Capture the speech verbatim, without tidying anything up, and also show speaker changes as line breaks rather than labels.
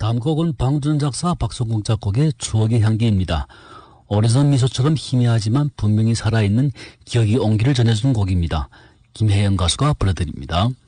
다음 곡은 방준 작사 박성국 작곡의 추억의 향기입니다. 오래전 미소처럼 희미하지만 분명히 살아있는 기억의 온기를 전해주는 곡입니다. 김혜영 가수가 불러드립니다.